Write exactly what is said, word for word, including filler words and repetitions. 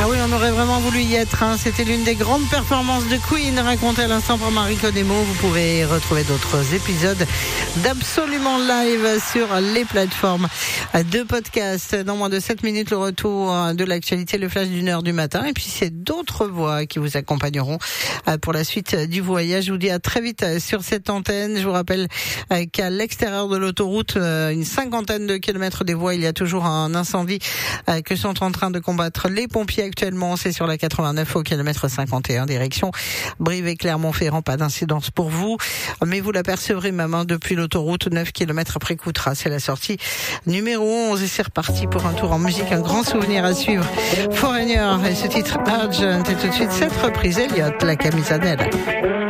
Ah oui, on aurait vraiment voulu y être. Hein. C'était l'une des grandes performances de Queen, racontée à l'instant par Marie Codemo. Vous pouvez retrouver d'autres épisodes d'Absolument Live sur les plateformes de podcast. Dans moins de sept minutes, le retour de l'actualité, le flash d'une heure du matin. Et puis, c'est d'autres voix qui vous accompagneront pour la suite du voyage. Je vous dis à très vite sur cette antenne. Je vous rappelle qu'à l'extérieur de l'autoroute, une cinquantaine de kilomètres des voies, il y a toujours un incendie que sont en train de combattre les pompiers actuellement. C'est sur la quatre-vingt-neuf au kilomètre cinquante et un, direction Brive et Clermont-Ferrand. Pas d'incidence pour vous, mais vous l'apercevrez même depuis l'autoroute, neuf kilomètres après Coutras. C'est la sortie numéro onze et c'est reparti pour un tour en musique. Un grand souvenir à suivre. Foreigner et ce titre Argent, et tout de suite cette reprise Elliott, la Camisanelle.